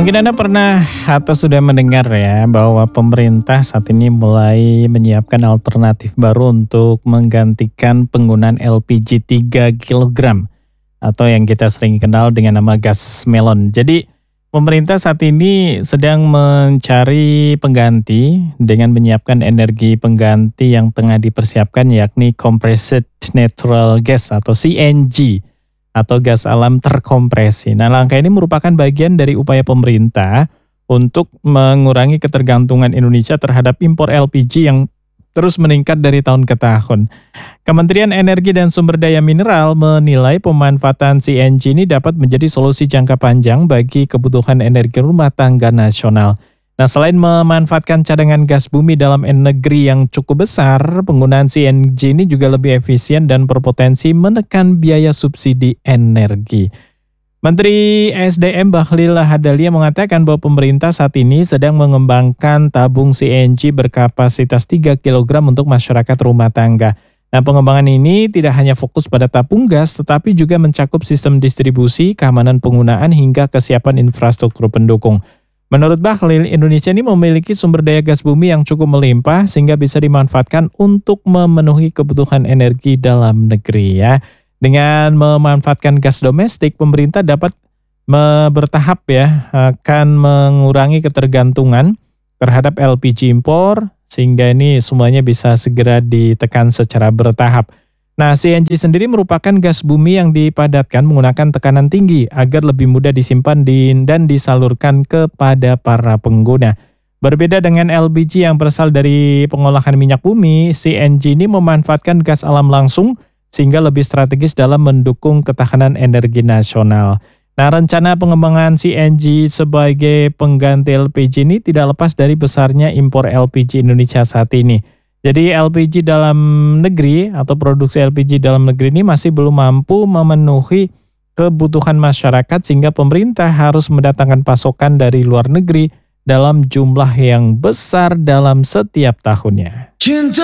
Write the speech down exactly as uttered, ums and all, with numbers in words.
Mungkin Anda pernah atau sudah mendengar ya bahwa pemerintah saat ini mulai menyiapkan alternatif baru untuk menggantikan penggunaan L P G tiga kilogram atau yang kita sering kenal dengan nama gas melon. Jadi pemerintah saat ini sedang mencari pengganti dengan menyiapkan energi pengganti yang tengah dipersiapkan, yakni compressed natural gas atau C N G atau gas alam terkompresi. Nah, langkah ini merupakan bagian dari upaya pemerintah untuk mengurangi ketergantungan Indonesia terhadap impor L P G yang terus meningkat dari tahun ke tahun. Kementerian Energi dan Sumber Daya Mineral menilai pemanfaatan C N G ini dapat menjadi solusi jangka panjang bagi kebutuhan energi rumah tangga nasional. Nah, selain memanfaatkan cadangan gas bumi dalam negeri yang cukup besar, penggunaan C N G ini juga lebih efisien dan berpotensi menekan biaya subsidi energi. Menteri S D M Bahlil Lahadalia mengatakan bahwa pemerintah saat ini sedang mengembangkan tabung C N G berkapasitas tiga kilogram untuk masyarakat rumah tangga. Nah, pengembangan ini tidak hanya fokus pada tabung gas, tetapi juga mencakup sistem distribusi, keamanan penggunaan, hingga kesiapan infrastruktur pendukung. Menurut Bahlil, Indonesia ini memiliki sumber daya gas bumi yang cukup melimpah sehingga bisa dimanfaatkan untuk memenuhi kebutuhan energi dalam negeri ya. Dengan memanfaatkan gas domestik, pemerintah dapat me- bertahap ya akan mengurangi ketergantungan terhadap L P G impor sehingga ini semuanya bisa segera ditekan secara bertahap. Nah, C N G sendiri merupakan gas bumi yang dipadatkan menggunakan tekanan tinggi agar lebih mudah disimpan di, dan disalurkan kepada para pengguna. Berbeda dengan L P G yang berasal dari pengolahan minyak bumi, C N G ini memanfaatkan gas alam langsung sehingga lebih strategis dalam mendukung ketahanan energi nasional. Nah, rencana pengembangan C N G sebagai pengganti L P G ini tidak lepas dari besarnya impor L P G Indonesia saat ini. Jadi L P G dalam negeri atau produksi L P G dalam negeri ini masih belum mampu memenuhi kebutuhan masyarakat sehingga pemerintah harus mendatangkan pasokan dari luar negeri dalam jumlah yang besar dalam setiap tahunnya. Cinta